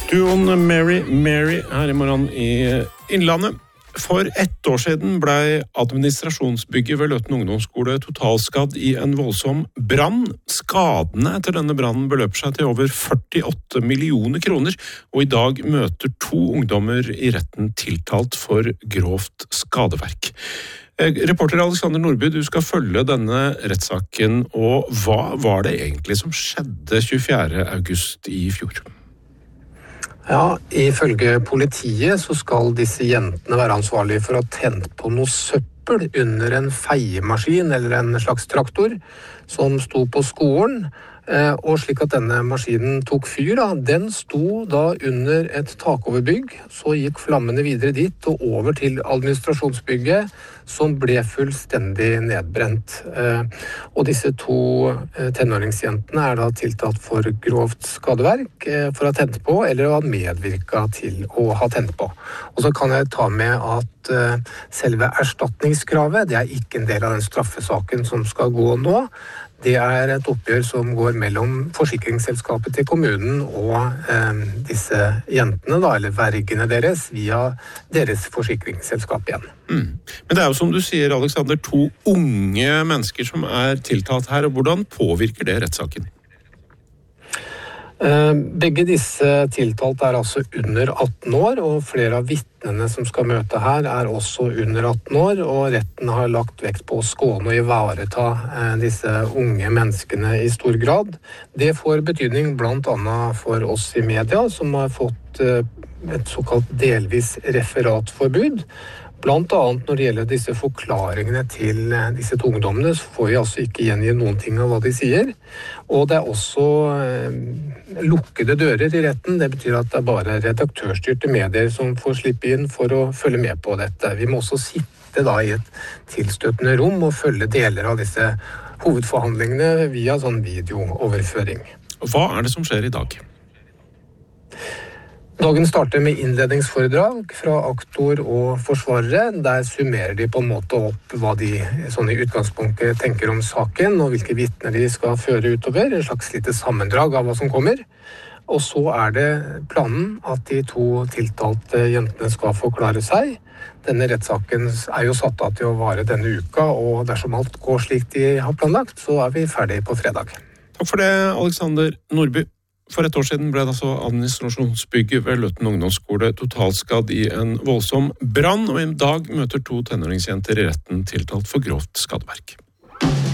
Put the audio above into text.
Duoen Mary her I morgen I Innlandet. For 1 år siden ble administrasjonsbygget ved Løten ungdomsskole totalskadd I en voldsom brann. Skadene etter denne brannen beløper seg til over 48 millioner kroner, og I dag møter 2 ungdommer I retten tiltalt for grovt skadeverk. Reporter Alexander Nordby, du skal følge denne rettssaken, og hva var det egentlig som skjedde 24. august I fjor? Ja, ifølge politiet så skal disse jentene være ansvarlige for å ha tent på noe søppel under en feiemaskin eller en slags traktor som sto på skolen. Og slik at denne maskinen tok fyr, den sto da under et takoverbygg, så gikk flammene videre dit og over til administrasjonsbygget, som ble fullstendig nedbrent. Og disse 2 tenåringsjentene da tiltalt for grovt skadeverk, for å ha tent på, eller å ha medvirket til å ha tent på. Og så kan jeg ta med at selve erstatningskravet, det ikke en del av den straffesaken som skal gå nå. Det et oppgjør som går mellom forsikringsselskapet til kommunen og disse jentene, eller vergene deres, via deres forsikringsselskap igjen. Men det jo som du sier, Alexander, 2 unge mennesker som tiltalt her, og hvordan påvirker det rettssaken? Begge disse tiltalt altså under 18 år, og flere av vittnene som skal møte her også under 18 år, og retten har lagt vekt på å skåne og ivareta disse unge menneskene I stor grad. Det får betydning blant annet for oss I media, som har fått et såkalt delvis referatforbud. Blant annet når det gjelder disse forklaringene til disse 2 ungdommene, så får vi altså ikke gjengi noen ting av hva de sier. Og det også lukkede dører I retten. Det betyr at det bare redaktørstyrte medier som får slippe inn for å følge med på dette. Vi må også sitte da I et tilstøtende rom og følge deler av disse hovedforhandlingene via sånn videooverføring. Hva det som skjer I dag? Dagen starter med innledningsforedrag fra aktor og forsvarere. Der summerer de på en måte opp hva de sånn I utgangspunktet tenker om saken, og hvilke vittner de skal føre utover, en slags lite sammendrag av hva som kommer. Og så det planen at de 2 tiltalte jentene skal forklare seg. Denne rettssaken jo satt av til å vare denne uka, og dersom alt går slik de har planlagt, så vi ferdig på fredag. Takk for det, Alexander Nordby. For 1 år siden ble det altså administrasjonsbygget ved Løten ungdomsskole totalskadd I en voldsom brann, og I dag møter 2 tenåringsjenter I retten tiltalt for grovt skadeverk.